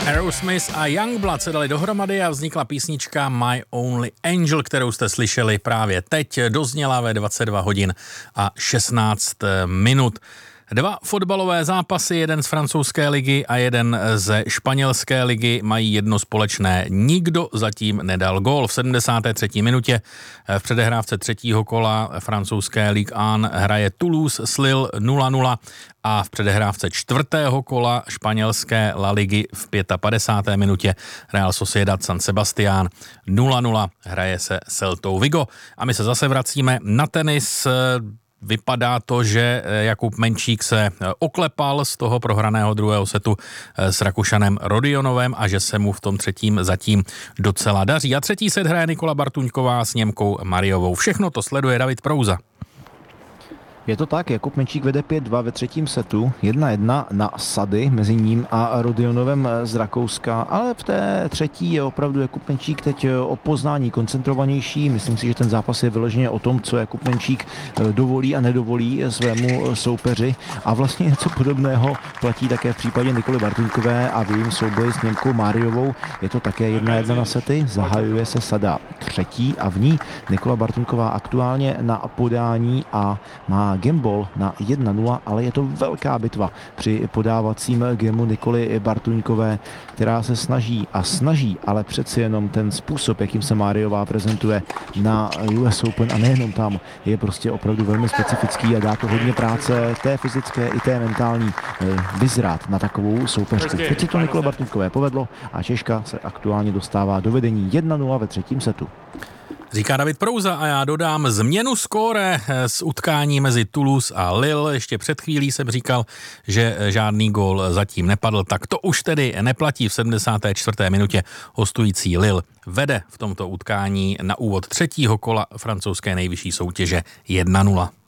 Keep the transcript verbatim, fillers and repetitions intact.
Aerosmith a Youngblood se dali dohromady a vznikla písnička My Only Angel, kterou jste slyšeli právě teď. Dozněla ve dvacet dva hodin a šestnáct minut. Dva fotbalové zápasy, jeden z francouzské ligy a jeden ze španělské ligy, mají jedno společné. Nikdo zatím nedal gól. V sedmdesáté třetí minutě v předehrávce třetího kola francouzské Ligue jedna hraje Toulouse s Lille nula nula a v předehrávce čtvrtého kola španělské La Ligy v padesáté páté minutě Real Sociedad San Sebastián nula nula hraje se Celtou Vigo. A my se zase vracíme na tenis. Vypadá to, že Jakub Menčík se oklepal z toho prohraného druhého setu s Rakušanem Rodionovem a že se mu v tom třetím zatím docela daří. A třetí set hraje Nikola Bartuňková s Němkou Mariovou. Všechno to sleduje David Prouza. Je to tak, Jakub Menčík vede pět dva ve třetím setu, jedna jedna na sady mezi ním a Rodionovem z Rakouska, ale v té třetí je opravdu Jakub Menčík teď o poznání koncentrovanější. Myslím si, že ten zápas je vyloženě o tom, co Jakub Menčík dovolí a nedovolí svému soupeři, a vlastně něco podobného platí také v případě Nikoly Bartuňkové a v jejím souboji s Němkou Mariovou. Je to také jedna jedna na sety, zahajuje se sada třetí a v ní Nikola Bartuňková aktuálně na podání a má gameball na jedna nula, ale je to velká bitva při podávacím gameu Nikoly Bartuňkové, která se snaží a snaží, ale přeci jenom ten způsob, jakým se Mariová prezentuje na U S Open a nejenom tam, je prostě opravdu velmi specifický a dá to hodně práce té fyzické i té mentální vyzrát na takovou soupeřku. Teď se to Nikole Bartuňkové povedlo a Češka se aktuálně dostává do vedení jedna nula ve třetím setu. Říká David Prouza a já dodám změnu skóre z utkání mezi Toulouse a Lille. Ještě před chvílí jsem říkal, že žádný gól zatím nepadl, tak to už tedy neplatí. V sedmdesáté čtvrté minutě hostující Lille vede v tomto utkání na úvod třetího kola francouzské nejvyšší soutěže jedna nula.